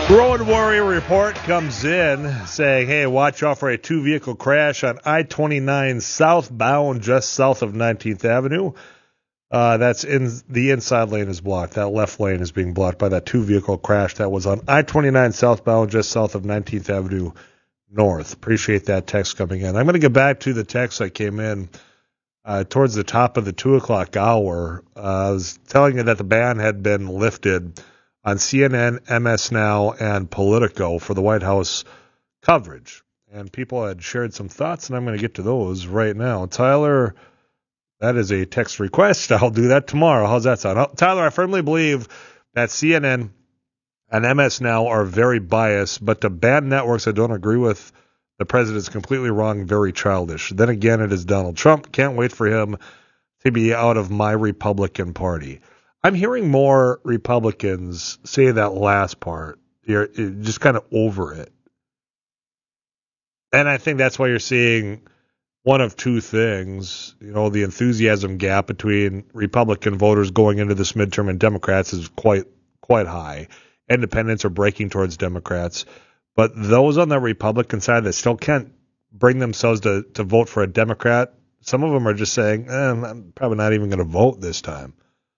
Road Warrior report comes in saying, hey, watch out for a two-vehicle crash on I-29 southbound just south of 19th Avenue. That's in the inside lane is blocked. That left lane is being blocked by that two-vehicle crash that was on I-29 southbound just south of 19th Avenue North. Appreciate that text coming in. I'm going to get back to the text that came in towards the top of the 2 o'clock hour. I was telling you that the ban had been lifted on CNN, MS Now, and Politico for the White House coverage. And people had shared some thoughts, and I'm going to get to those right now. Tyler, that is a text request. I'll do that tomorrow. How's that sound? Tyler, I firmly believe that CNN and MS Now are very biased, but to ban networks that don't agree with the president is completely wrong, very childish. Then again, it is Donald Trump. Can't wait for him to be out of my Republican Party. I'm hearing more Republicans say that last part. You're just kind of over it. And I think that's why you're seeing one of two things. You know, the enthusiasm gap between Republican voters going into this midterm and Democrats is quite high. Independents are breaking towards Democrats. But those on the Republican side that still can't bring themselves to vote for a Democrat, some of them are just saying, I'm probably not even going to vote this time.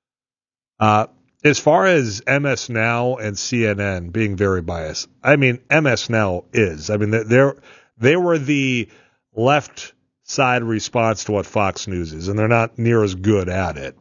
As far as MS Now and CNN being very biased, I mean, MS Now is. I mean, they were the left side response to what Fox News is, and they're not near as good at it.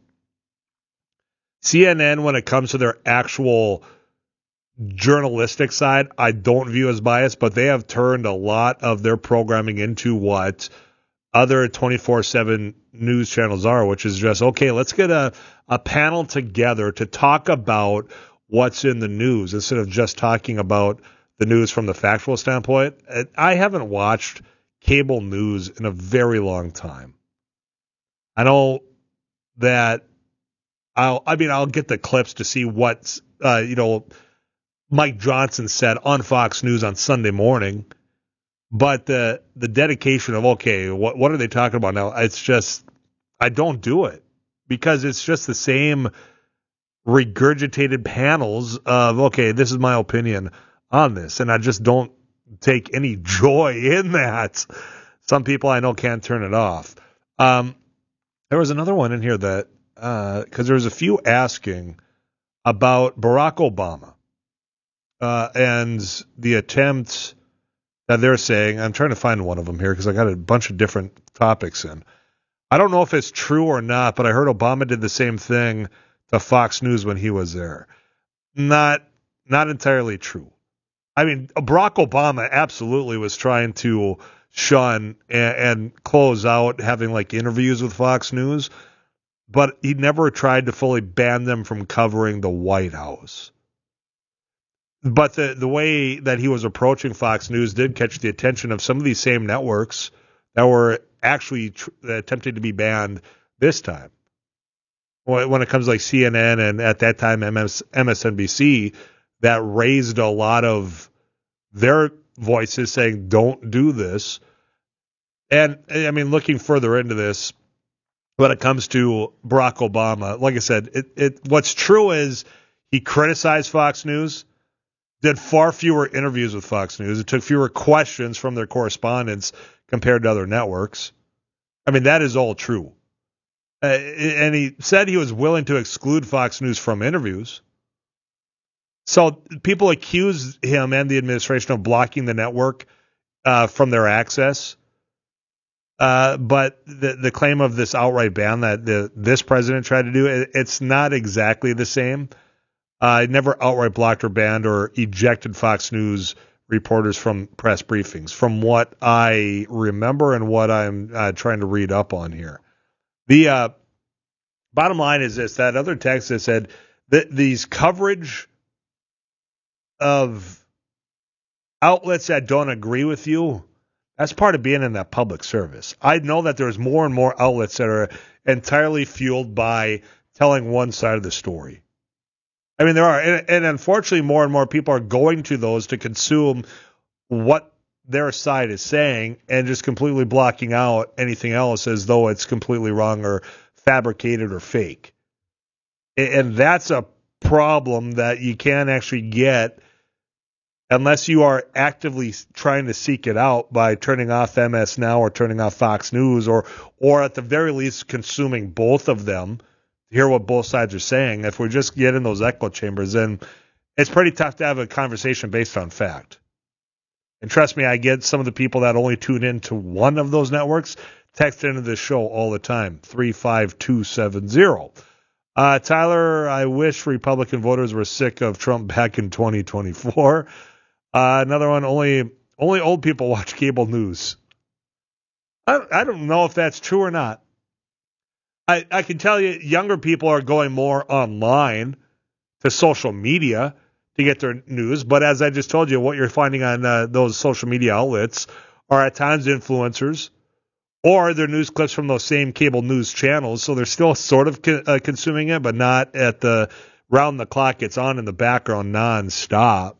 CNN, when it comes to their actual journalistic side, I don't view as biased, but they have turned a lot of their programming into what other 24/7 news channels are, which is just, okay, let's get a panel together to talk about what's in the news instead of just talking about the news from the factual standpoint. I haven't watched cable news in a very long time. I know that I'll get the clips to see what's, Mike Johnson said on Fox News on Sunday morning. But the dedication of, okay, what are they talking about now? It's just, I don't do it because it's just the same regurgitated panels of, okay, this is my opinion on this. And I just don't take any joy in that. Some people I know can't turn it off. There was another one in here that, because there was a few asking about Barack Obama and the attempt that they're saying, I'm trying to find one of them here because I got a bunch of different topics in. I don't know if it's true or not, but I heard Obama did the same thing to Fox News when he was there. Not entirely true. I mean, Barack Obama absolutely was trying to shun and close out having like interviews with Fox News, but he never tried to fully ban them from covering the White House. But the way that he was approaching Fox News did catch the attention of some of these same networks that were actually attempting to be banned this time. When it comes to like CNN and at that time MSNBC, that raised a lot of their voices saying, don't do this. And I mean, looking further into this, when it comes to Barack Obama, like I said, what's true is he criticized Fox News, did far fewer interviews with Fox News. It took fewer questions from their correspondents compared to other networks. I mean, that is all true. And he said he was willing to exclude Fox News from interviews. So people accused him and the administration of blocking the network from their access. But the claim of this outright ban that this president tried to do, it's not exactly the same. Never outright blocked or banned or ejected Fox News reporters from press briefings, from what I remember and what I'm trying to read up on here. The bottom line is this, that other text that said that these coverage of outlets that don't agree with you, that's part of being in that public service. I know that there's more and more outlets that are entirely fueled by telling one side of the story. I mean, there are, and unfortunately, more and more people are going to those to consume what their side is saying and just completely blocking out anything else as though it's completely wrong or fabricated or fake. And that's a problem that you can't actually get unless you are actively trying to seek it out by turning off MS Now or turning off Fox News, or at the very least consuming both of them to hear what both sides are saying. If we just get in those echo chambers, then it's pretty tough to have a conversation based on fact. And trust me, I get some of the people that only tune in to one of those networks text into this show all the time, 35270. Tyler, I wish Republican voters were sick of Trump back in 2024. Another one, only old people watch cable news. I don't know if that's true or not. I can tell you younger people are going more online to social media to get their news. But as I just told you, what you're finding on those social media outlets are at times influencers or they're news clips from those same cable news channels. So they're still sort of consuming it, but not at the round the clock. It's on in the background nonstop.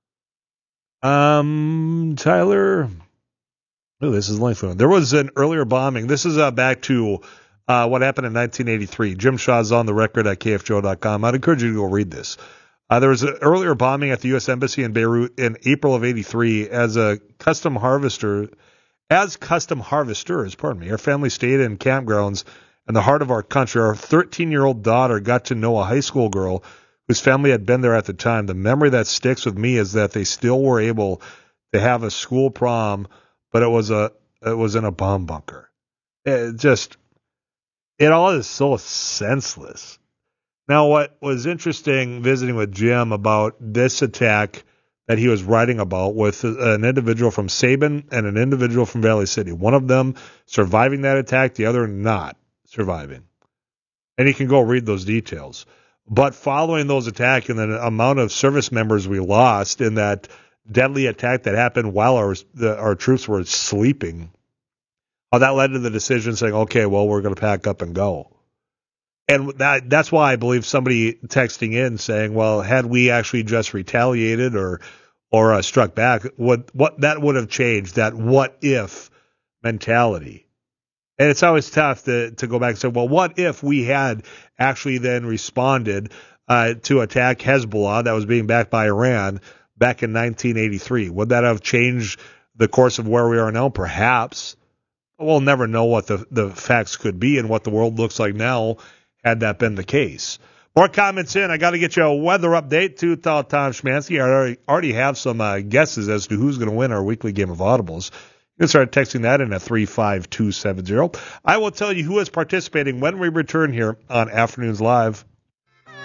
Tyler. Oh, this is lengthy. There was an earlier bombing. This is back to what happened in 1983. Jim Shaw's on the record at KFGO.com. I'd encourage you to go read this. There was an earlier bombing at the U.S. Embassy in Beirut in April of 83 as custom harvesters, our family stayed in campgrounds in the heart of our country. Our 13-year-old daughter got to know a high school girl whose family had been there at the time. The memory that sticks with me is that they still were able to have a school prom, but it was in a bomb bunker. It all is so senseless. Now, what was interesting visiting with Jim about this attack that he was writing about with an individual from Sabin and an individual from Valley City, one of them surviving that attack, the other not surviving. And you can go read those details. But following those attacks and the amount of service members we lost in that deadly attack that happened while our troops were sleeping, how that led to the decision saying, okay, well, we're going to pack up and go. And that's why I believe somebody texting in saying, well, had we actually just retaliated or struck back, what that would have changed, that what if mentality. And it's always tough to go back and say, well, what if we had actually then responded to attack Hezbollah that was being backed by Iran back in 1983? Would that have changed the course of where we are now? Perhaps. We'll never know what the facts could be and what the world looks like now had that been the case. More comments in. I got to get you a weather update to Tom Schmansky. I already have some guesses as to who's going to win our weekly game of audibles. You can start texting that in at 35270. I will tell you who is participating when we return here on Afternoons Live.